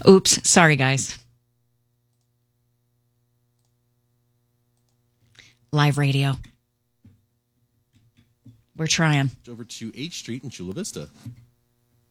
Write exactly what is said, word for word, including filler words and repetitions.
Oops. Sorry, guys. Live radio. We're trying. Over to H Street in Chula Vista.